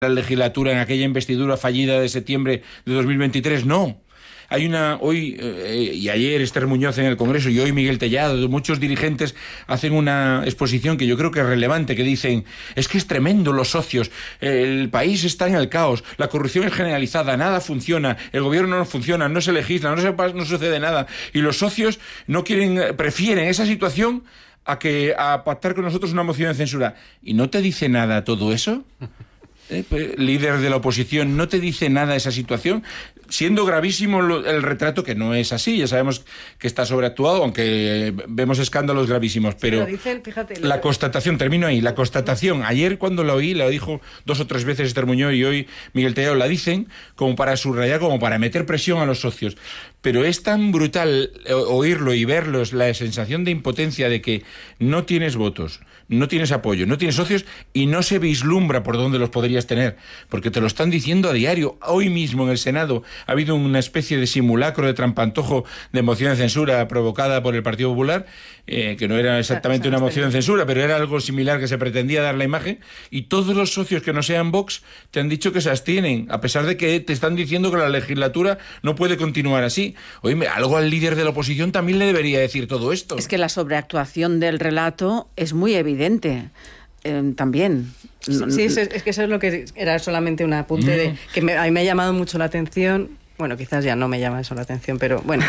la legislatura en aquella investidura fallida de septiembre de 2023, no. Hay hoy y ayer Esther Muñoz en el Congreso y hoy Miguel Tellado, muchos dirigentes hacen una exposición que yo creo que es relevante, que dicen, es que es tremendo los socios, el país está en el caos, la corrupción es generalizada, nada funciona, el gobierno no funciona, no se legisla, no sucede nada, y los socios prefieren esa situación a pactar con nosotros una moción de censura. ¿Y no te dice nada todo eso? Líder de la oposición, ¿no te dice nada esa situación? Siendo gravísimo el retrato, que no es así, ya sabemos que está sobreactuado, aunque vemos escándalos gravísimos, pero dicen, fíjate, la constatación, termino ahí, la constatación, ayer cuando la oí, la dijo 2 o 3 veces Esther Muñoz y hoy Miguel Tellado, la dicen como para subrayar, como para meter presión a los socios, pero es tan brutal oírlo y verlos, la sensación de impotencia de que no tienes votos, no tienes apoyo, no tienes socios y no se vislumbra por dónde los podrías tener, porque te lo están diciendo a diario. Hoy mismo en el Senado ha habido una especie de simulacro de trampantojo de moción de censura provocada por el Partido Popular, que no era exactamente una moción de censura, pero era algo similar que se pretendía dar la imagen, y todos los socios que no sean Vox te han dicho que se abstienen, a pesar de que te están diciendo que la legislatura no puede continuar así. Oye, algo al líder de la oposición también le debería decir todo esto. Es que la sobreactuación del relato es muy evidente. También. Sí, es que eso es lo que era solamente un apunte que a mí me ha llamado mucho la atención. Bueno, quizás ya no me llama eso la atención, pero bueno.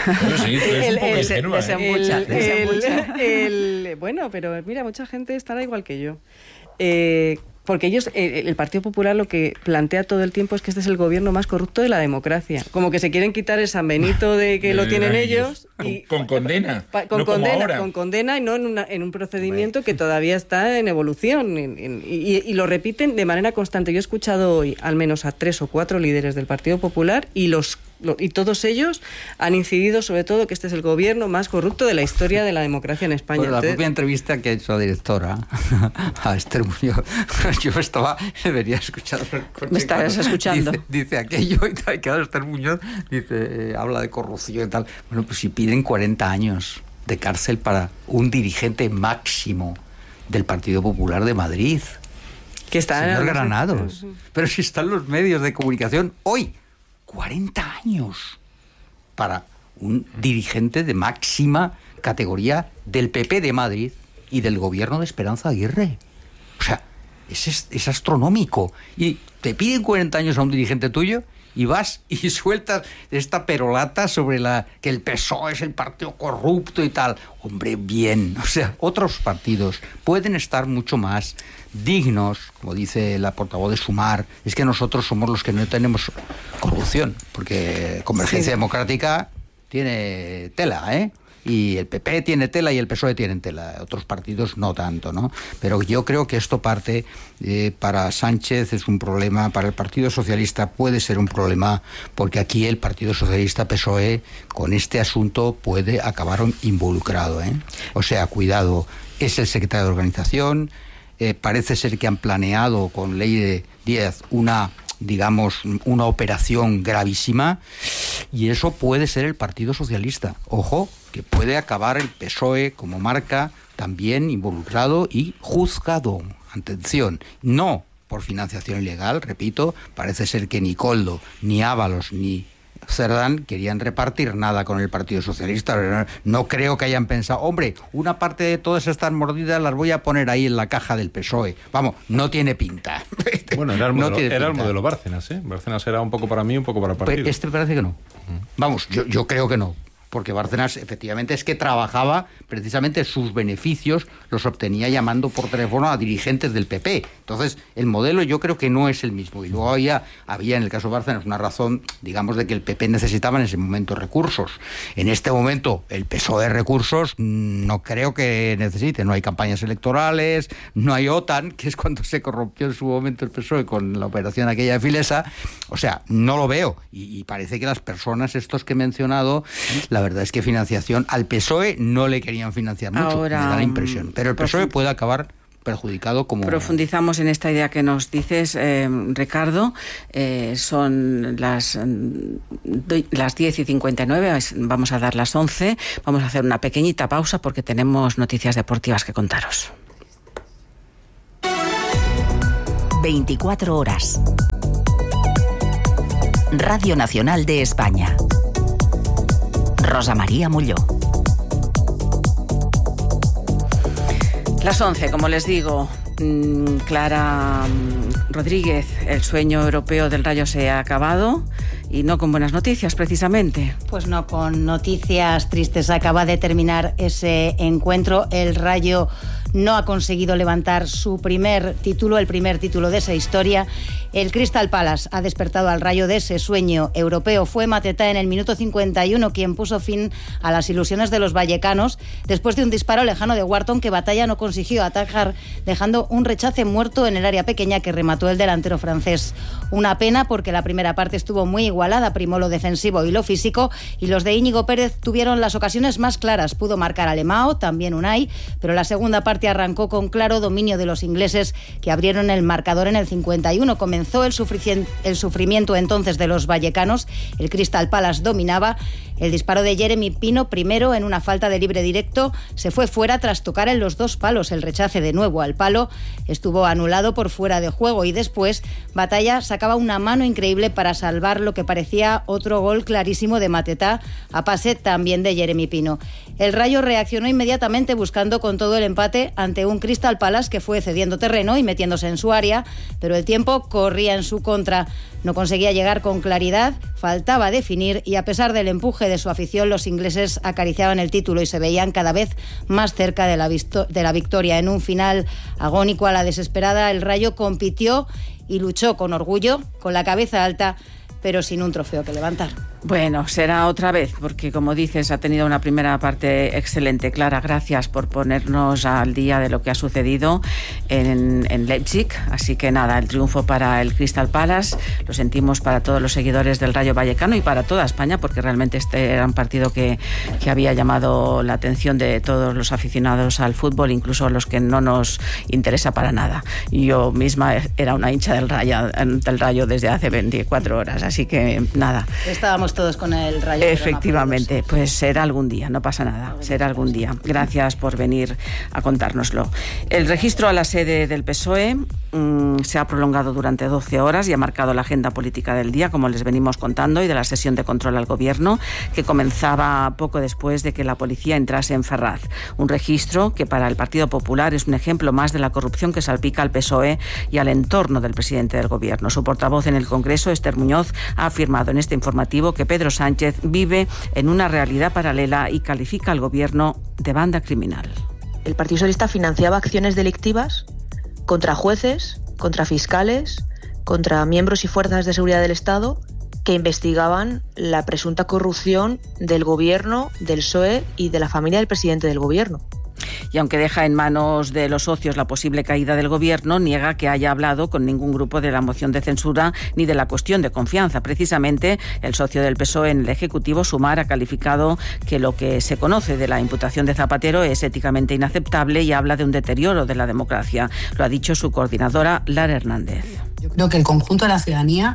Bueno, pero mira, mucha gente estará igual que yo. Porque ellos, el Partido Popular lo que plantea todo el tiempo es que este es el gobierno más corrupto de la democracia. Como que se quieren quitar el San Benito de que lo tienen ellos. Y, con condena. Con condena y no en un procedimiento que todavía está en evolución. Y lo repiten de manera constante. Yo he escuchado hoy al menos a 3 o 4 líderes del Partido Popular y todos ellos han incidido sobre todo que este es el gobierno más corrupto de la historia de la democracia en España. Bueno, la propia entrevista que ha hecho la directora a Esther Muñoz, yo debería escuchar. Me estabas escuchando. Dice aquello y tal, que ahora Esther Muñoz habla de corrupción y tal. Bueno, pues si piden 40 años de cárcel para un dirigente máximo del Partido Popular de Madrid, que está señor Granados, pero si están los medios de comunicación hoy, 40 años para un dirigente de máxima categoría del PP de Madrid y del gobierno de Esperanza Aguirre. O sea, es astronómico. Y te piden 40 años a un dirigente tuyo y vas y sueltas esta perolata sobre que el PSOE es el partido corrupto y tal. Hombre, bien. O sea, otros partidos pueden estar mucho más dignos, como dice la portavoz de Sumar. Es que nosotros somos los que no tenemos corrupción, porque Convergencia Democrática tiene tela, y el PP tiene tela y el PSOE tienen tela, otros partidos no tanto, ¿no? Pero yo creo que esto parte, para Sánchez es un problema, para el Partido Socialista puede ser un problema, porque aquí el Partido Socialista PSOE con este asunto puede acabar involucrado, O sea, cuidado, es el secretario de organización, parece ser que han planeado con Ley de 10 una operación gravísima, y eso puede ser el Partido Socialista. Ojo, que puede acabar el PSOE como marca también involucrado y juzgado. Atención, no por financiación ilegal, repito, parece ser que ni Koldo, ni Ábalos, ni Cerdán querían repartir nada con el Partido Socialista. No creo que hayan pensado, hombre, una parte de todas estas mordidas las voy a poner ahí en la caja del PSOE. Vamos, no tiene pinta. Bueno, era el modelo Bárcenas, Bárcenas era un poco para mí, un poco para el partido. Pues parece que no. Vamos, yo creo que no. Porque Bárcenas efectivamente es que trabajaba, precisamente sus beneficios los obtenía llamando por teléfono a dirigentes del PP. Entonces, el modelo yo creo que no es el mismo. Y luego había en el caso de Bárcenas una razón, digamos, de que el PP necesitaba en ese momento recursos. En este momento, el PSOE recursos no creo que necesite. No hay campañas electorales, no hay OTAN, que es cuando se corrompió en su momento el PSOE con la operación aquella de Filesa. O sea, no lo veo. Y parece que las personas estos que he mencionado, la verdad es que financiación al PSOE no le querían financiar mucho, ahora, me da la impresión. Pero el PSOE puede acabar perjudicado como... Profundizamos en esta idea que nos dices, Ricardo. Son las 10:59, vamos a dar las 11. Vamos a hacer una pequeñita pausa porque tenemos noticias deportivas que contaros. 24 horas. Radio Nacional de España. Rosa María Molló. Las 11, como les digo. Clara Rodríguez, el sueño europeo del Rayo se ha acabado y no con buenas noticias, precisamente. Pues no, con noticias tristes. Acaba de terminar ese encuentro. El Rayo no ha conseguido levantar su primer título, el primer título de esa historia. El Crystal Palace ha despertado al Rayo de ese sueño europeo. Fue Mateta en el minuto 51 quien puso fin a las ilusiones de los vallecanos después de un disparo lejano de Wharton que Batalla no consiguió atajar, dejando un rechace muerto en el área pequeña que remató el delantero francés. Una pena porque la primera parte estuvo muy igualada, primó lo defensivo y lo físico, y los de Íñigo Pérez tuvieron las ocasiones más claras. Pudo marcar Alemão, también Unai, pero la segunda parte arrancó con claro dominio de los ingleses, que abrieron el marcador en el 51. Comenzó el sufrimiento entonces de los vallecanos. El Crystal Palace dominaba. El disparo de Jeremy Pino, primero en una falta de libre directo, se fue fuera tras tocar en los dos palos. El rechace de nuevo al palo estuvo anulado por fuera de juego, y después Batalla sacaba una mano increíble para salvar lo que parecía otro gol clarísimo de Mateta, a pase también de Jeremy Pino. El Rayo reaccionó inmediatamente buscando con todo el empate ante un Crystal Palace que fue cediendo terreno y metiéndose en su área, pero el tiempo corría en su contra. No conseguía llegar con claridad, faltaba definir, y a pesar del empuje de su afición, los ingleses acariciaban el título y se veían cada vez más cerca de la victoria. En un final agónico a la desesperada, el Rayo compitió y luchó con orgullo, con la cabeza alta, pero sin un trofeo que levantar. Bueno, será otra vez, porque como dices, ha tenido una primera parte excelente. Clara, gracias por ponernos al día de lo que ha sucedido en Leipzig. Así que nada, el triunfo para el Crystal Palace, lo sentimos para todos los seguidores del Rayo Vallecano y para toda España, porque realmente este era un partido que había llamado la atención de todos los aficionados al fútbol, incluso los que no nos interesa para nada. Yo misma era una hincha del Rayo desde hace 24 horas, así que nada. Estábamos todos con el Rayo. Efectivamente, pues será algún día, no pasa nada, será algún día. Gracias por venir a contárnoslo. El registro a la sede del PSOE se ha prolongado durante 12 horas y ha marcado la agenda política del día, como les venimos contando, y de la sesión de control al gobierno, que comenzaba poco después de que la policía entrase en Ferraz. Un registro que para el Partido Popular es un ejemplo más de la corrupción que salpica al PSOE y al entorno del presidente del gobierno. Su portavoz en el Congreso, Esther Muñoz, ha afirmado en este informativo que Pedro Sánchez vive en una realidad paralela y califica al gobierno de banda criminal. El Partido Socialista financiaba acciones delictivas contra jueces, contra fiscales, contra miembros y fuerzas de seguridad del Estado que investigaban la presunta corrupción del gobierno, del PSOE y de la familia del presidente del gobierno. Y aunque deja en manos de los socios la posible caída del gobierno, niega que haya hablado con ningún grupo de la moción de censura ni de la cuestión de confianza. Precisamente, el socio del PSOE en el Ejecutivo, Sumar, ha calificado que lo que se conoce de la imputación de Zapatero es éticamente inaceptable y habla de un deterioro de la democracia. Lo ha dicho su coordinadora, Lara Hernández. Yo creo que el conjunto de la ciudadanía,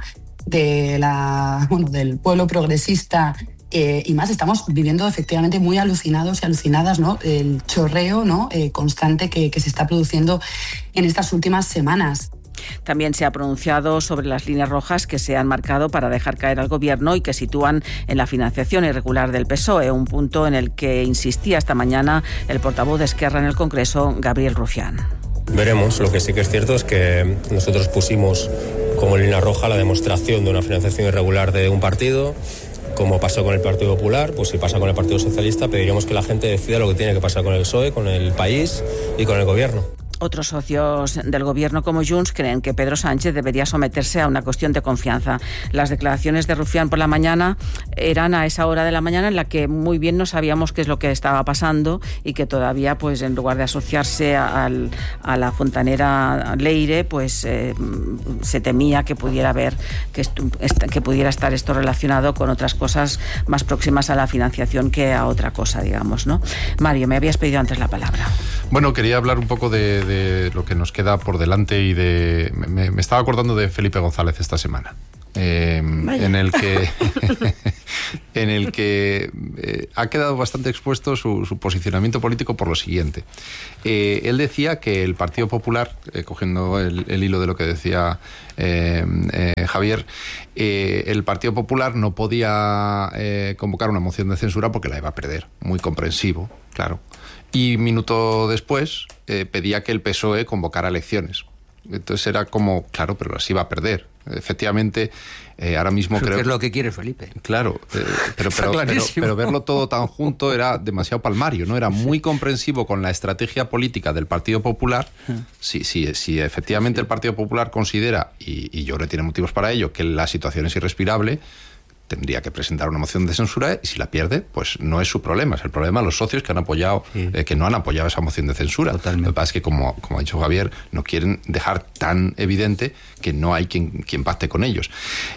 del pueblo progresista, y más, estamos viviendo efectivamente muy alucinados y alucinadas, ¿no? El chorreo, ¿no? Constante que se está produciendo en estas últimas semanas. También se ha pronunciado sobre las líneas rojas que se han marcado para dejar caer al gobierno y que sitúan en la financiación irregular del PSOE, un punto en el que insistía esta mañana el portavoz de Esquerra en el Congreso, Gabriel Rufián. Veremos. Lo que sí que es cierto es que nosotros pusimos como línea roja la demostración de una financiación irregular de un partido. Como pasó con el Partido Popular, pues si pasa con el Partido Socialista, pediríamos que la gente decida lo que tiene que pasar con el PSOE, con el país y con el gobierno. Otros socios del gobierno como Junts creen que Pedro Sánchez debería someterse a una cuestión de confianza. Las declaraciones de Rufián por la mañana eran a esa hora de la mañana en la que muy bien no sabíamos qué es lo que estaba pasando y que todavía, pues en lugar de asociarse a la fontanera Leire, pues se temía que pudiera que pudiera estar esto relacionado con otras cosas más próximas a la financiación que a otra cosa, digamos, ¿no? Mario, me habías pedido antes la palabra. Bueno, quería hablar un poco de lo que nos queda por delante y me estaba acordando de Felipe González esta semana. en el que ha quedado bastante expuesto su posicionamiento político por lo siguiente. Él decía que el Partido Popular, cogiendo el hilo de lo que decía Javier, el Partido Popular no podía convocar una moción de censura porque la iba a perder. Muy comprensivo, claro. Y minuto después pedía que el PSOE convocara elecciones. Entonces era como, claro, pero las iba a perder. Efectivamente, ahora mismo creo que es lo que quiere Felipe. Claro, pero verlo todo tan junto era demasiado palmario, ¿no? Era muy comprensivo con la estrategia política del Partido Popular. Si efectivamente el Partido Popular considera, y yo creo que tiene motivos para ello, que la situación es irrespirable, tendría que presentar una moción de censura, y si la pierde, pues no es su problema, es el problema de los socios que han apoyado, que no han apoyado esa moción de censura. Totalmente. Lo que pasa es que, como ha dicho Javier, no quieren dejar tan evidente que no hay quien pacte con ellos.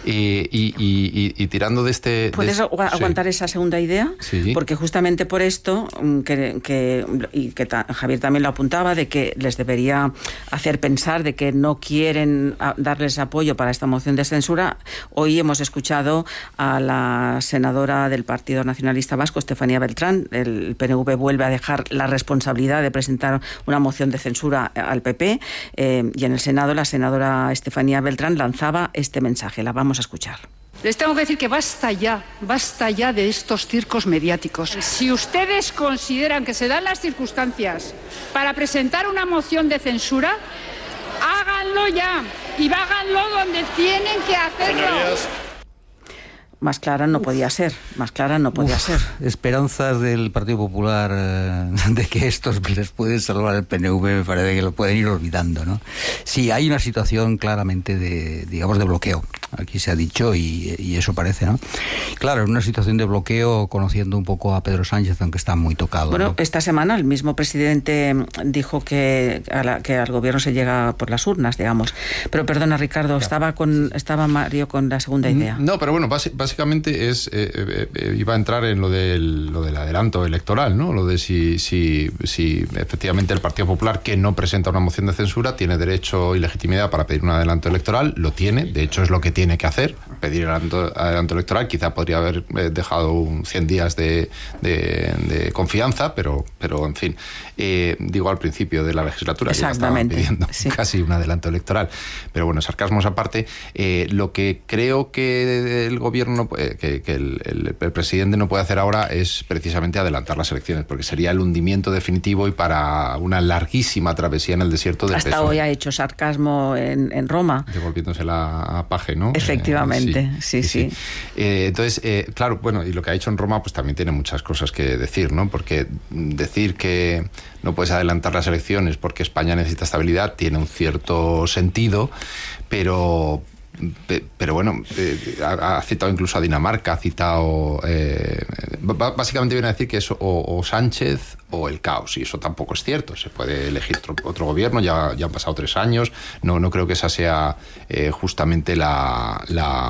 Y tirando de este... ¿Puedes aguantar esa segunda idea? Sí. Porque justamente por esto, que Javier también lo apuntaba, de que les debería hacer pensar de que no quieren darles apoyo para esta moción de censura, hoy hemos escuchado a la senadora del Partido Nacionalista Vasco, Estefanía Beltrán. El PNV vuelve a dejar la responsabilidad de presentar una moción de censura al PP, y en el Senado la senadora Estefanía Beltrán lanzaba este mensaje. La vamos a escuchar. Les tengo que decir que basta ya de estos circos mediáticos. Si ustedes consideran que se dan las circunstancias para presentar una moción de censura, háganlo ya y háganlo donde tienen que hacerlo. Señorías. Más clara no podía ser, Esperanzas del Partido Popular de que estos les pueden salvar el PNV, me parece que lo pueden ir olvidando, ¿no? Sí, hay una situación claramente de bloqueo, aquí se ha dicho, y eso parece, ¿no? Claro, una situación de bloqueo, conociendo un poco a Pedro Sánchez, aunque está muy tocado. Bueno, ¿no? Esta semana el mismo presidente dijo que al gobierno se llega por las urnas, digamos. Pero perdona, Ricardo, estaba Mario con la segunda idea. No, pero bueno, básicamente iba a entrar en lo del adelanto electoral, ¿no? Lo de si efectivamente el Partido Popular, que no presenta una moción de censura, tiene derecho y legitimidad para pedir un adelanto electoral. Lo tiene, de hecho es lo que tiene que hacer, pedir el adelanto electoral. Quizá podría haber dejado 100 días de confianza, pero en fin, digo al principio de la legislatura, que ya estaban pidiendo casi un adelanto electoral. Pero bueno, sarcasmos aparte, lo que creo que el gobierno, que el presidente no puede hacer ahora es precisamente adelantar las elecciones, porque sería el hundimiento definitivo y para una larguísima travesía en el desierto del PSOE. Hasta hoy ha hecho sarcasmo en Roma. Devolviéndosela a Paje, ¿no? Efectivamente, sí. Entonces, claro, bueno, y lo que ha hecho en Roma pues también tiene muchas cosas que decir, ¿no? Porque decir que no puedes adelantar las elecciones porque España necesita estabilidad tiene un cierto sentido, pero bueno, ha citado incluso a Dinamarca, ha citado... básicamente viene a decir que es o Sánchez o el caos, y eso tampoco es cierto. Se puede elegir otro gobierno, ya han pasado 3 años, no creo que esa sea justamente la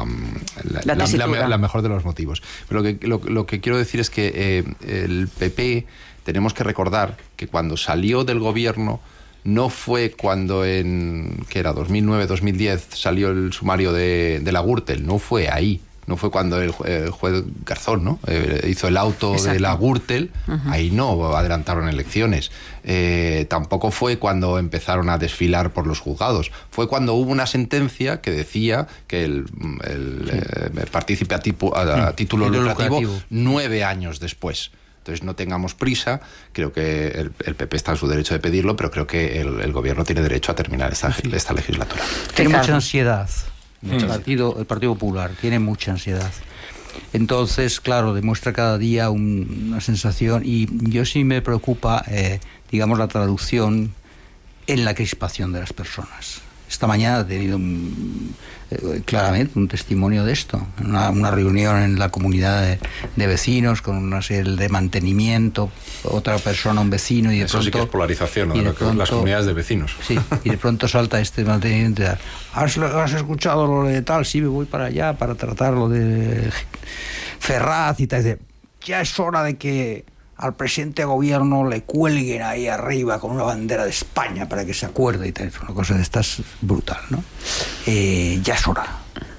mejor de los motivos. Pero lo que quiero decir es que el PP, tenemos que recordar que cuando salió del gobierno, no fue cuando que era 2009-2010 salió el sumario de la Gürtel, no fue ahí, no fue cuando el juez Garzón, ¿no? Hizo el auto de la Gürtel. Ahí no adelantaron elecciones. Tampoco fue cuando empezaron a desfilar por los juzgados, fue cuando hubo una sentencia que decía que el partícipe a título lucrativo 9 años después. Entonces no tengamos prisa, creo que el PP está en su derecho de pedirlo, pero creo que el gobierno tiene derecho a terminar esta legislatura. Tiene mucha ansiedad, el Partido Popular tiene mucha ansiedad. Entonces, claro, demuestra cada día una sensación, y yo sí me preocupa, la traducción en la crispación de las personas. Esta mañana he tenido claramente un testimonio de esto, una reunión en la comunidad de vecinos con una serie de mantenimiento, otra persona, un vecino, y de eso pronto... sí que es polarización, ¿no? Las comunidades de vecinos. Sí, y de pronto salta este mantenimiento. ¿Has escuchado lo de tal? Sí, me voy para allá para tratar lo de Ferraz y tal. Ya es hora de que al presidente de gobierno le cuelguen ahí arriba con una bandera de España para que se acuerde y tal. Una cosa de estas brutal, ¿no? Ya es hora.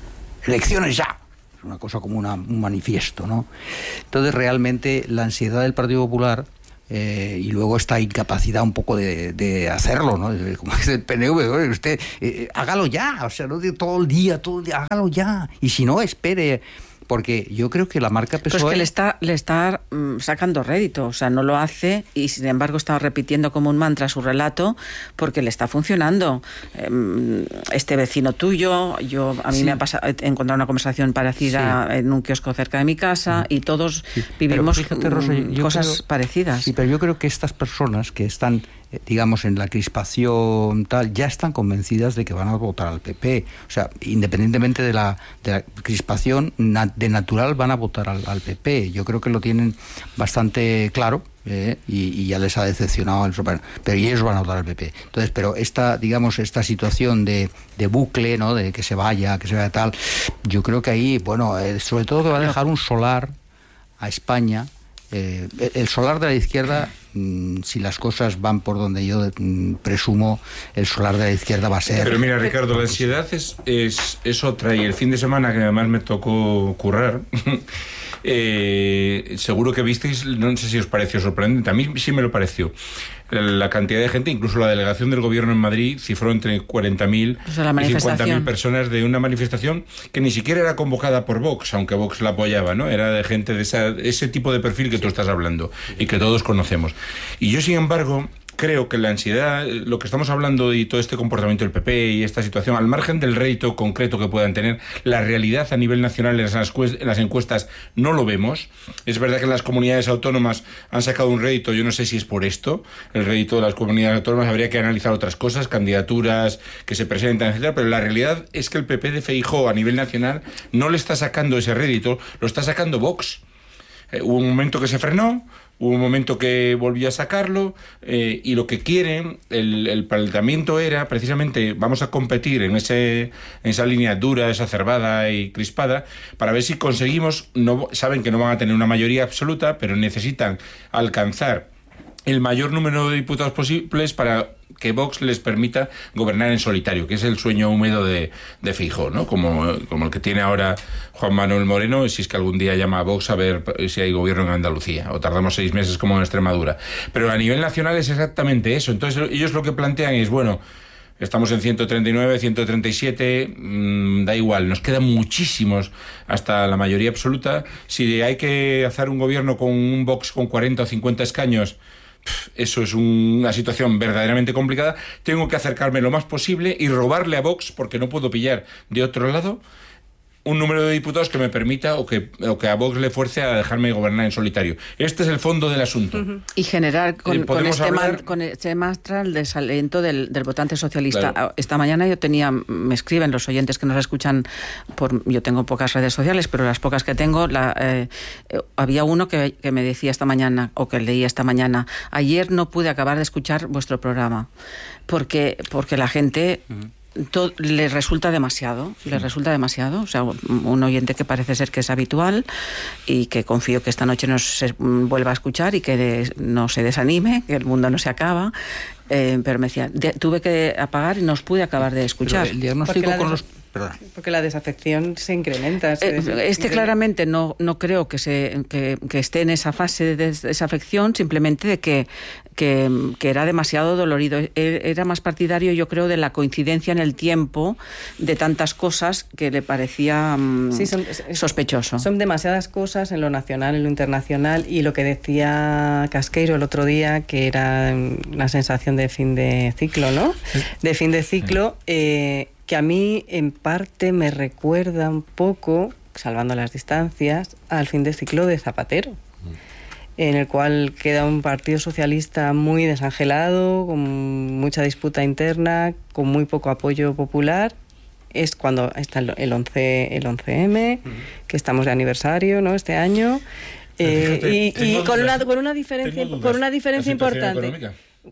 elecciones ya. Es una cosa como un manifiesto, ¿no? Entonces, realmente, la ansiedad del Partido Popular y luego esta incapacidad un poco de hacerlo, ¿no? Como dice el PNV, usted hágalo ya, o sea, no de todo el día, hágalo ya. Y si no, espere. Porque yo creo que la marca PSOE... Pues que le está sacando rédito, o sea, no lo hace y sin embargo está repitiendo como un mantra su relato porque le está funcionando. Este vecino tuyo, a mí me ha pasado, he encontrado una conversación parecida en un kiosco cerca de mi casa y todos vivimos fíjate, Rosa, cosas parecidas. Sí, pero yo creo que estas personas que están, digamos, en la crispación tal, ya están convencidas de que van a votar al PP. O sea, independientemente de la crispación, de natural van a votar al PP. Yo creo que lo tienen bastante claro. Y ya les ha decepcionado pero ellos van a votar al PP. Entonces, pero esta situación de bucle, ¿no? De que se vaya tal, yo creo que ahí, bueno, sobre todo que va a dejar un solar a España. El solar de la izquierda, si las cosas van por donde yo presumo, el solar de la izquierda va a ser... Pero mira, Ricardo, la ansiedad es otra, y el fin de semana, que además me tocó currar, seguro que visteis, no sé si os pareció sorprendente, a mí sí me lo pareció. La cantidad de gente, incluso la delegación del gobierno en Madrid cifró entre 40.000 y 50.000 personas de una manifestación que ni siquiera era convocada por Vox, aunque Vox la apoyaba, ¿no? Era de gente de ese tipo de perfil que tú estás hablando y que todos conocemos. Y yo, sin embargo, creo que la ansiedad, lo que estamos hablando y todo este comportamiento del PP y esta situación, al margen del rédito concreto que puedan tener, la realidad a nivel nacional en las encuestas no lo vemos. Es verdad que las comunidades autónomas han sacado un rédito, yo no sé si es por esto, el rédito de las comunidades autónomas, habría que analizar otras cosas, candidaturas que se presentan, etcétera, pero la realidad es que el PP de Feijóo a nivel nacional no le está sacando ese rédito, lo está sacando Vox. Hubo un momento que se frenó, hubo un momento que volvió a sacarlo, y lo que quieren, el planteamiento era precisamente, vamos a competir en esa línea dura, exacerbada y crispada, para ver si conseguimos, saben que no van a tener una mayoría absoluta, pero necesitan alcanzar el mayor número de diputados posibles para que Vox les permita gobernar en solitario, que es el sueño húmedo de Feijóo, ¿no? Como el que tiene ahora Juan Manuel Moreno, si es que algún día llama a Vox a ver si hay gobierno en Andalucía, o tardamos 6 meses como en Extremadura. Pero a nivel nacional es exactamente eso. Entonces ellos lo que plantean es, bueno, estamos en 139, 137, da igual, nos quedan muchísimos hasta la mayoría absoluta. Si hay que hacer un gobierno con un Vox con 40 o 50 escaños, eso es una situación verdaderamente complicada. Tengo que acercarme lo más posible y robarle a Vox, porque no puedo pillar de otro lado un número de diputados que me permita o que a Vox le fuerce a dejarme gobernar en solitario. Este es el fondo del asunto. Y generar con este mantra el desalento del votante socialista. Claro. Esta mañana me escriben los oyentes que nos escuchan yo tengo pocas redes sociales, pero las pocas que tengo, había uno que me decía esta mañana, o que leía esta mañana: ayer no pude acabar de escuchar vuestro programa, porque la gente... le resulta demasiado, o sea, un oyente que parece ser que es habitual y que confío que esta noche nos vuelva a escuchar y que no se desanime, que el mundo no se acaba, pero me decía, tuve que apagar y no os pude acabar de escuchar. Pero el diagnóstico con los... Perdón. Porque la desafección se incrementa. Claramente no creo que esté en esa fase de desafección, simplemente de que era demasiado dolorido. Era más partidario, yo creo, de la coincidencia en el tiempo de tantas cosas que le parecía sospechoso. Son demasiadas cosas en lo nacional, en lo internacional, y lo que decía Casqueiro el otro día, que era una sensación de fin de ciclo, ¿no? De fin de ciclo, que a mí en parte me recuerda un poco, salvando las distancias, al fin de ciclo de Zapatero, en el cual queda un partido socialista muy desangelado, con mucha disputa interna, con muy poco apoyo popular. Es cuando está el 11M, que estamos de aniversario, ¿no?, este año, y con una diferencia importante.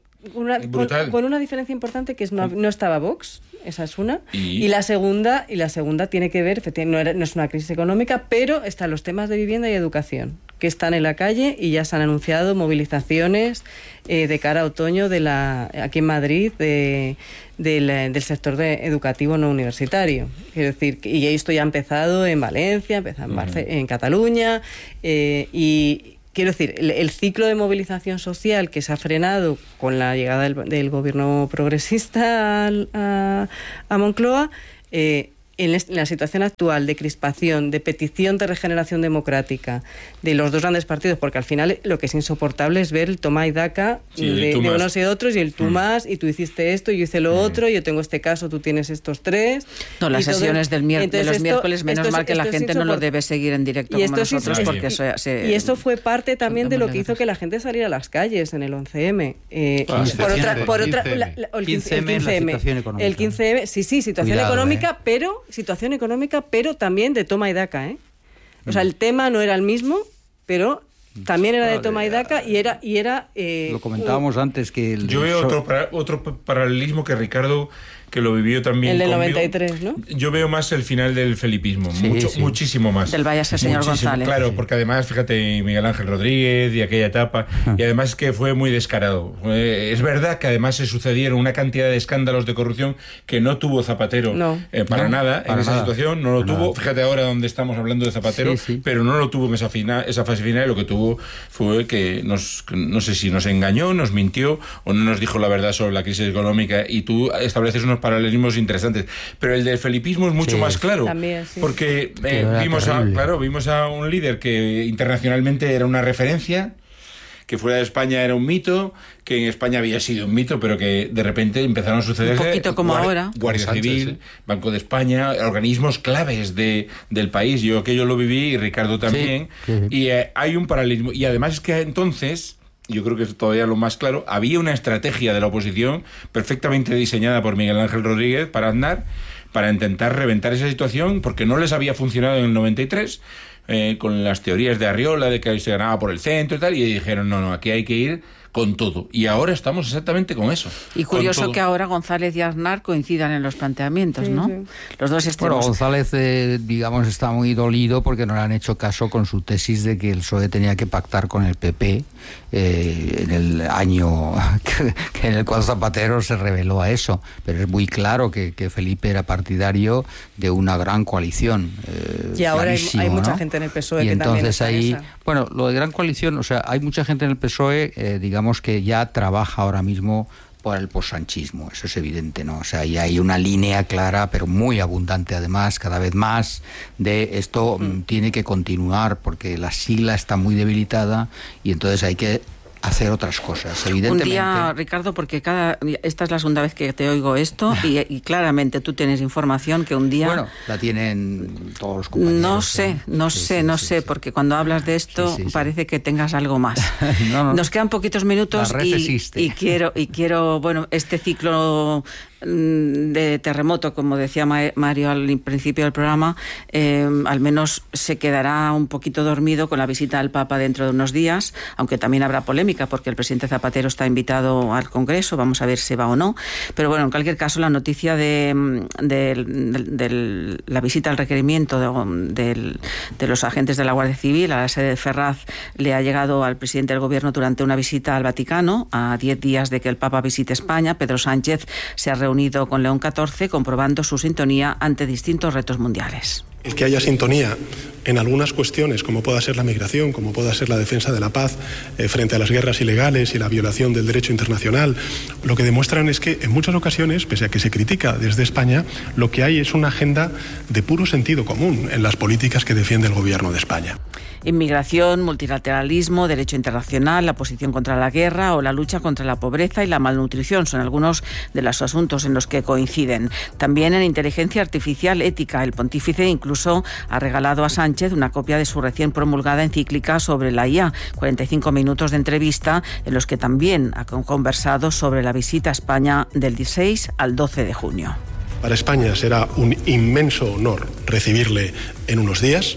Con una diferencia importante, que es no estaba Vox, esa es una, y la segunda tiene que ver, no es una crisis económica, pero están los temas de vivienda y educación, que están en la calle y ya se han anunciado movilizaciones de cara a otoño aquí en Madrid del sector educativo no universitario. Quiero decir, y esto ya ha empezado en Valencia, en Cataluña, y quiero decir, el ciclo de movilización social que se ha frenado con la llegada del gobierno progresista a Moncloa, en la situación actual de crispación, de petición de regeneración democrática de los dos grandes partidos, porque al final lo que es insoportable es ver el toma y daca de unos y otros, y el tú más, y tú hiciste esto, y yo hice lo otro, yo tengo este caso, tú tienes estos tres. No, las sesiones de los miércoles, menos mal que la gente no lo debe seguir en directo como nosotros, porque y eso fue parte también de lo que hizo que la gente saliera a las calles en el 11M. El 15M, situación económica, situación económica, pero también de toma y daca, O sea, el tema no era el mismo, pero también era de toma y daca y era lo comentábamos antes que yo veo otro paralelismo que Ricardo, que lo vivió también el del conmigo. 93, ¿no? Yo veo más el final del felipismo, muchísimo más. Del váyase señor González. Claro, porque además, fíjate, Miguel Ángel Rodríguez y aquella etapa, y además que fue muy descarado. Es verdad que además se sucedieron una cantidad de escándalos de corrupción que no tuvo Zapatero para nada en esa situación, no lo tuvo. Fíjate ahora donde estamos hablando de Zapatero, pero no lo tuvo en esa fase final, y lo que tuvo fue que no sé si nos engañó, nos mintió o no nos dijo la verdad sobre la crisis económica, y tú estableces unos paralelismos interesantes, pero el del felipismo es mucho más claro, también, porque vimos a un líder que internacionalmente era una referencia, que fuera de España era un mito, que en España había sido un mito, pero que de repente empezaron a suceder un poquito como ahora, Guardia Civil, Banco de España, organismos claves del país. Yo aquello lo viví, y Ricardo también, y hay un paralelismo, y además es que entonces, yo creo que es todavía lo más claro, había una estrategia de la oposición perfectamente diseñada por Miguel Ángel Rodríguez para Aznar, para intentar reventar esa situación, porque no les había funcionado en el 93, con las teorías de Arriola, de que se ganaba por el centro y tal, y dijeron, no, aquí hay que ir con todo. Y ahora estamos exactamente con eso. Y curioso que ahora González y Aznar coincidan en los planteamientos, ¿no? Sí. Los dos extremos. Bueno, González, digamos, está muy dolido porque no le han hecho caso con su tesis de que el PSOE tenía que pactar con el PP en el año que en el cual Zapatero se reveló a eso. Pero es muy claro que Felipe era partidario de una gran coalición. Y ahora hay mucha gente en el PSOE que también está en esa. Bueno, lo de gran coalición, o sea, hay mucha gente en el PSOE, digamos, que ya trabaja ahora mismo por el possanchismo, eso es evidente, ¿no? O sea, ya hay una línea clara, pero muy abundante además, cada vez más, de esto tiene que continuar porque la sigla está muy debilitada y entonces hay que hacer otras cosas, evidentemente. Un día, Ricardo, porque esta es la segunda vez que te oigo esto y claramente tú tienes información que un día... Bueno, la tienen todos los compañeros. No sé, porque cuando hablas de esto parece que tengas algo más. No. Nos quedan poquitos minutos y quiero, bueno, este ciclo de terremoto, como decía Mario al principio del programa, al menos se quedará un poquito dormido con la visita del Papa dentro de unos días, aunque también habrá polémica porque el presidente Zapatero está invitado al Congreso, vamos a ver si va o no, pero bueno, en cualquier caso la noticia de la visita al requerimiento de los agentes de la Guardia Civil a la sede de Ferraz le ha llegado al presidente del Gobierno durante una visita al Vaticano a 10 días de que el Papa visite España. Pedro Sánchez se ha reunido con León XIV comprobando su sintonía ante distintos retos mundiales. El que haya sintonía en algunas cuestiones, como pueda ser la migración, como pueda ser la defensa de la paz frente a las guerras ilegales y la violación del derecho internacional, lo que demuestran es que en muchas ocasiones, pese a que se critica desde España, lo que hay es una agenda de puro sentido común en las políticas que defiende el Gobierno de España. Inmigración, multilateralismo, derecho internacional, la posición contra la guerra o la lucha contra la pobreza y la malnutrición son algunos de los asuntos en los que coinciden. También en inteligencia artificial ética, el pontífice incluso ha regalado a Sánchez una copia de su recién promulgada encíclica sobre la IA, 45 minutos de entrevista en los que también ha conversado sobre la visita a España del 16 al 12 de junio. Para España será un inmenso honor recibirle en unos días.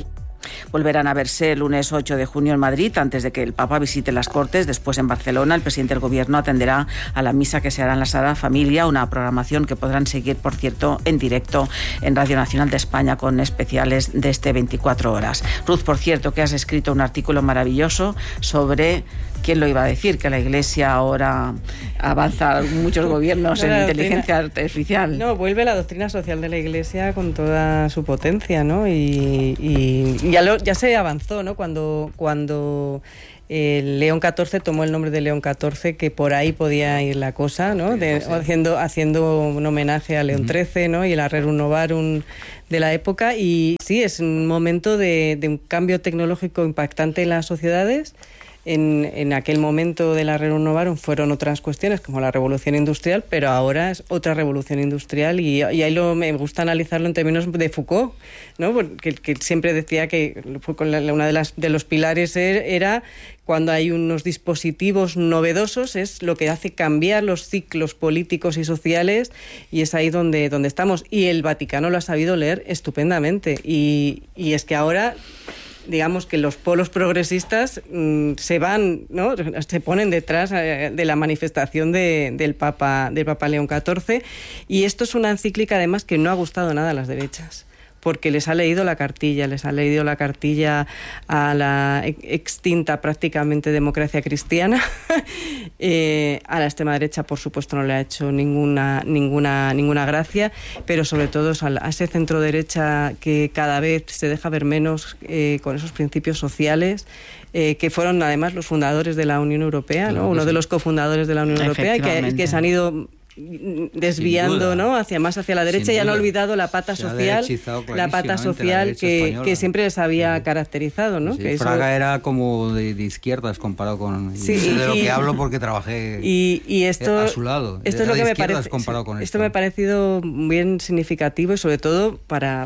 Volverán a verse el lunes 8 de junio en Madrid, antes de que el Papa visite las Cortes. Después, en Barcelona, el presidente del Gobierno atenderá a la misa que se hará en la Sagrada Familia, una programación que podrán seguir, por cierto, en directo en Radio Nacional de España, con especiales de este 24 horas. Ruth, por cierto, que has escrito un artículo maravilloso sobre... ¿Quién lo iba a decir? Que la Iglesia ahora avanza muchos gobiernos en inteligencia artificial. No, vuelve la doctrina social de la Iglesia con toda su potencia, ¿no? Y ya se avanzó, ¿no? Cuando León XIV tomó el nombre de León XIV, que por ahí podía ir la cosa, ¿no? Haciendo un homenaje a León XIII, ¿no? Y el Rerum Novarum de la época. Y sí, es un momento de un cambio tecnológico impactante en las sociedades. En aquel momento de la Rerum Novarum fueron otras cuestiones como la revolución industrial, pero ahora es otra revolución industrial y ahí me gusta analizarlo en términos de Foucault, ¿no? Porque que siempre decía que una de los pilares era cuando hay unos dispositivos novedosos, es lo que hace cambiar los ciclos políticos y sociales, y es ahí donde estamos. Y el Vaticano lo ha sabido leer estupendamente y es que ahora... digamos que los polos progresistas se van, ¿no? Se ponen detrás de la manifestación del Papa León XIV, y esto es una encíclica además que no ha gustado nada a las derechas, porque les ha leído la cartilla a la extinta prácticamente democracia cristiana. A la extrema derecha, por supuesto, no le ha hecho ninguna gracia, pero sobre todo a ese centro derecha que cada vez se deja ver menos, con esos principios sociales, que fueron además los fundadores de la Unión Europea, ¿no? Uno de los cofundadores de la Unión Europea, que se han ido desviando, ¿no? hacia la derecha, y han olvidado la pata social, que siempre les había caracterizado, ¿no? Sí, que Fraga era como de izquierdas comparado con... Sí, de lo que hablo porque trabajé a su lado. Esto es lo que me parece. Esto me ha parecido bien significativo, y sobre todo para,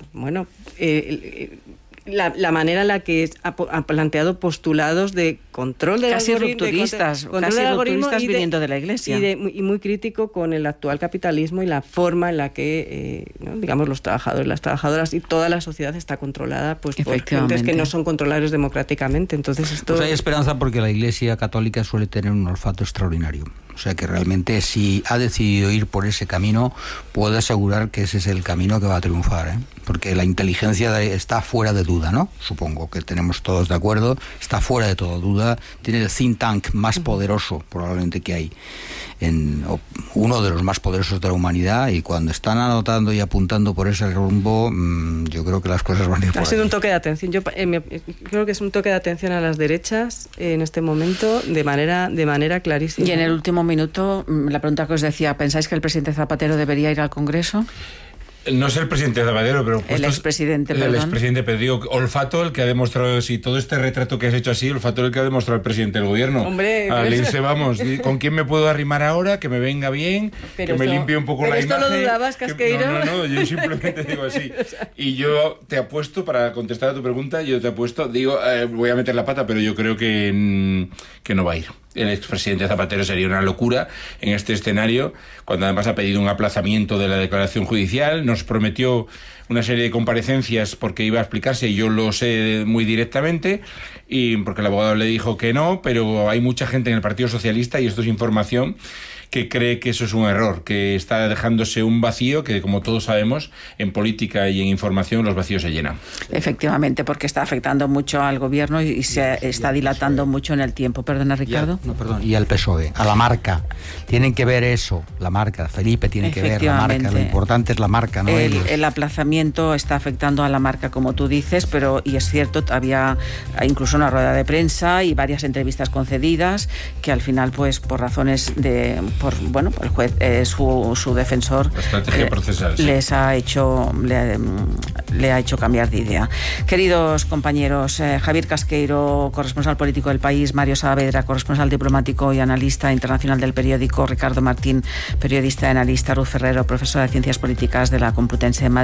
la manera en la que ha planteado postulados de control del algoritmo, casi rupturistas viniendo de la Iglesia, y muy crítico con el actual capitalismo y la forma en la que digamos los trabajadores, las trabajadoras y toda la sociedad está controlada por gentes que no son controlables democráticamente. Entonces esto... Pues hay esperanza, porque la Iglesia católica suele tener un olfato extraordinario. O sea que realmente, si ha decidido ir por ese camino, puedo asegurar que ese es el camino que va a triunfar, ¿eh? Porque la inteligencia está fuera de duda, ¿no? Supongo que tenemos todos de acuerdo, está fuera de toda duda, tiene el think tank más poderoso probablemente que hay, uno de los más poderosos de la humanidad, y cuando están anotando y apuntando por ese rumbo, yo creo que las cosas van a ir por ahí. Ha sido un toque de atención. Yo creo que es un toque de atención a las derechas en este momento de manera clarísima. Y en el último minuto, la pregunta que os decía, ¿pensáis que el presidente Zapatero debería ir al Congreso? No es el presidente Zapatero, pero... El expresidente, perdón. El expresidente, pero digo, olfato el que ha demostrado, si todo este retrato que has hecho así, olfato el que ha demostrado el presidente del gobierno. Hombre, al irse, vamos, ¿con quién me puedo arrimar ahora? Que me venga bien, que me limpie un poco la imagen. ¿Pero esto lo dudabas, Casqueiro? No, yo simplemente digo así. Y yo te apuesto, para contestar a tu pregunta, voy a meter la pata, pero yo creo que no va a ir. El expresidente Zapatero sería una locura en este escenario, cuando además ha pedido un aplazamiento de la declaración judicial, nos prometió una serie de comparecencias porque iba a explicarse, y yo lo sé muy directamente, y porque el abogado le dijo que no, pero hay mucha gente en el Partido Socialista, y esto es información, que cree que eso es un error, que está dejándose un vacío, que como todos sabemos, en política y en información los vacíos se llenan. Efectivamente, porque está afectando mucho al gobierno y se está dilatando mucho en el tiempo. Perdona, Ricardo. Y al PSOE, a la marca. Tienen que ver eso, la marca. Felipe tiene que ver la marca. Lo importante es la marca, no ellos. El aplazamiento está afectando a la marca, como tú dices, y es cierto, había incluso una rueda de prensa y varias entrevistas concedidas que al final, pues por razones por el juez, su defensor, la estrategia procesal, les ha hecho le ha hecho cambiar de idea. Queridos compañeros, Javier Casqueiro, corresponsal político del País, Mario Saavedra, corresponsal diplomático y analista internacional del periódico, Ricardo Martín, periodista y analista, Ruth Ferrero, profesora de Ciencias Políticas de la Complutense de Madrid.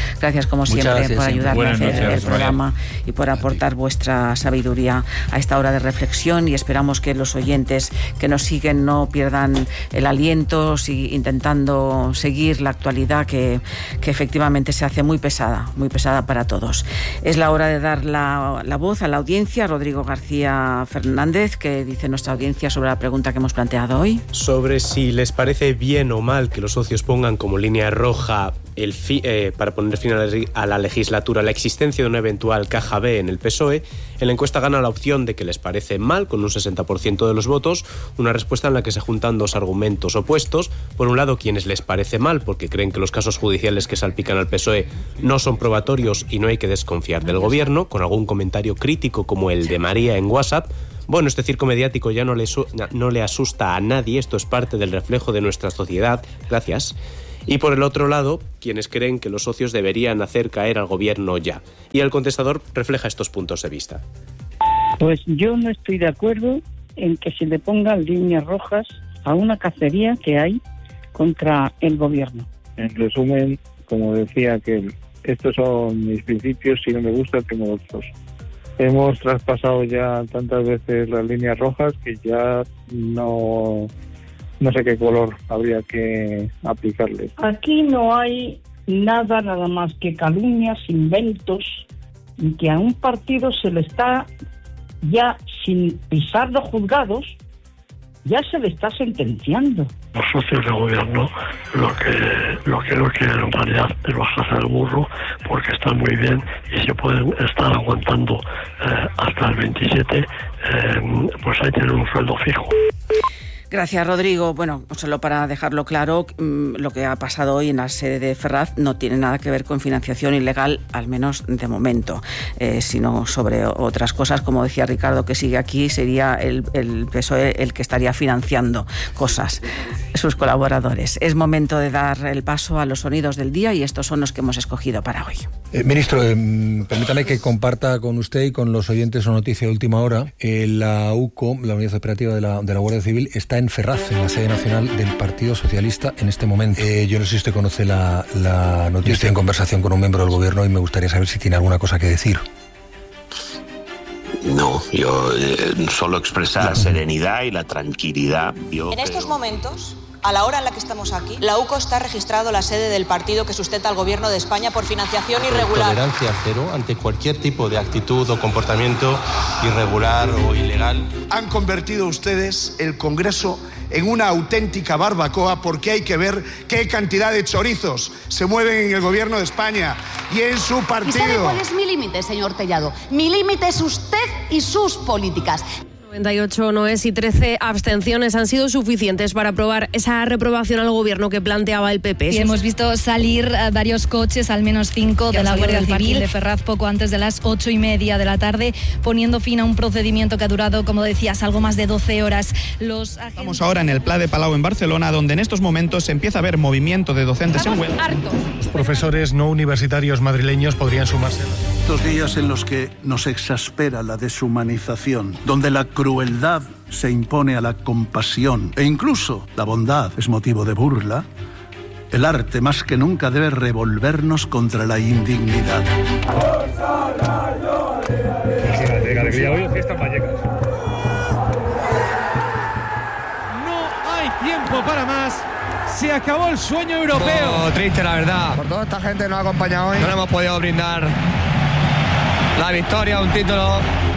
Gracias como siempre por ayudarme a hacer el programa y por aportar vuestra sabiduría a esta hora de reflexión, y esperamos que los oyentes que nos siguen no pierdan el aliento intentando seguir la actualidad que efectivamente se hace muy pesada para todos. Es la hora de dar la voz a la audiencia. Rodrigo García Fernández, ¿qué dice nuestra audiencia sobre la pregunta que hemos planteado hoy? Sobre si les parece bien o mal que los socios pongan como línea roja para poner fin a la legislatura la existencia de una eventual caja B en el PSOE. En la encuesta gana la opción de que les parece mal, con un 60% de los votos, una respuesta en la que se juntan dos argumentos opuestos. Por un lado, quienes les parece mal porque creen que los casos judiciales que salpican al PSOE no son probatorios y no hay que desconfiar del gobierno, con algún comentario crítico como el de María en WhatsApp. Bueno, este circo mediático ya no le asusta a nadie, esto es parte del reflejo de nuestra sociedad. Gracias. Y por el otro lado, quienes creen que los socios deberían hacer caer al gobierno ya. Y el contestador refleja estos puntos de vista. Pues yo no estoy de acuerdo en que se le pongan líneas rojas a una cacería que hay contra el gobierno. En resumen, como decía, que estos son mis principios, si no me gusta tengo otros. Hemos traspasado ya tantas veces las líneas rojas que ya no sé qué color habría que aplicarle. Aquí no hay nada más que calumnias, inventos, y que a un partido se le está, ya sin pisar los juzgados, ya se le está sentenciando. Los socios de gobierno lo que no quieren en realidad es bajarse del burro, porque están muy bien y se pueden estar aguantando hasta el 27, pues ahí tienen un sueldo fijo. Gracias, Rodrigo. Bueno, solo para dejarlo claro, lo que ha pasado hoy en la sede de Ferraz no tiene nada que ver con financiación ilegal, al menos de momento, sino sobre otras cosas. Como decía Ricardo, que sigue aquí, sería el PSOE el que estaría financiando cosas, sus colaboradores. Es momento de dar el paso a los sonidos del día, y estos son los que hemos escogido para hoy. Ministro, permítame que comparta con usted y con los oyentes una noticia de última hora. La UCO, la Unidad Operativa de la Guardia Civil, está en Ferraz, en la sede nacional del Partido Socialista en este momento. Yo no sé si usted conoce la noticia. Estoy en conversación con un miembro del gobierno y me gustaría saber si tiene alguna cosa que decir. No, yo solo expresar serenidad y la tranquilidad. En estos momentos, a la hora en la que estamos aquí, la UCO está registrado la sede del partido que sustenta al gobierno de España por financiación irregular. Tolerancia cero ante cualquier tipo de actitud o comportamiento irregular o ilegal. Han convertido ustedes el Congreso en una auténtica barbacoa, porque hay que ver qué cantidad de chorizos se mueven en el gobierno de España y en su partido. ¿Y sabe cuál es mi límite, señor Tellado? Mi límite es usted y sus políticas. 98 noes y 13 abstenciones han sido suficientes para aprobar esa reprobación al gobierno que planteaba el PP. Y hemos visto salir varios coches, al menos 5, de la Guardia Civil de Ferraz poco antes de las 8:30 de la tarde, poniendo fin a un procedimiento que ha durado, como decías, algo más de 12 horas. Estamos ahora en el Pla de Palau en Barcelona, donde en estos momentos se empieza a ver movimiento de docentes en huelga. Los profesores no universitarios madrileños podrían sumarse. Estos días en los que nos exaspera la deshumanización, donde la crueldad se impone a la compasión e incluso la bondad es motivo de burla, el arte más que nunca debe revolvernos contra la indignidad. Alegría, hoy fiesta en Vallecas. No hay tiempo para más. Se acabó el sueño europeo. Triste, la verdad. Por toda esta gente nos ha acompañado hoy. No le hemos podido brindar la victoria, un título.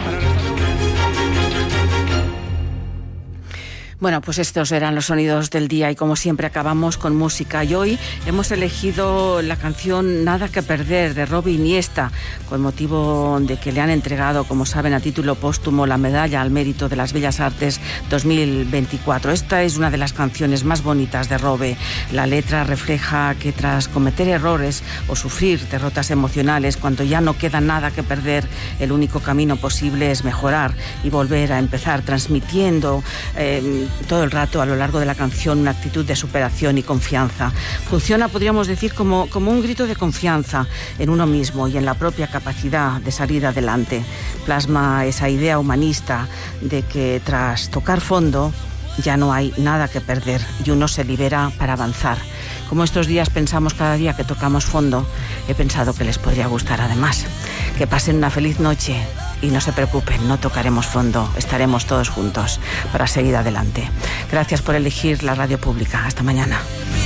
Bueno, pues estos eran los sonidos del día, y como siempre acabamos con música, y hoy hemos elegido la canción Nada que perder de Robbie Iniesta, con motivo de que le han entregado, como saben, a título póstumo la medalla al mérito de las Bellas Artes 2024. Esta es una de las canciones más bonitas de Robbie. La letra refleja que tras cometer errores o sufrir derrotas emocionales, cuando ya no queda nada que perder, el único camino posible es mejorar y volver a empezar, transmitiendo todo el rato a lo largo de la canción una actitud de superación y confianza. Funciona, podríamos decir, como un grito de confianza en uno mismo y en la propia capacidad de salir adelante. Plasma esa idea humanista de que tras tocar fondo ya no hay nada que perder y uno se libera para avanzar. Como estos días pensamos cada día que tocamos fondo, he pensado que les podría gustar además. Que pasen una feliz noche y no se preocupen, no tocaremos fondo, estaremos todos juntos para seguir adelante. Gracias por elegir la radio pública. Hasta mañana.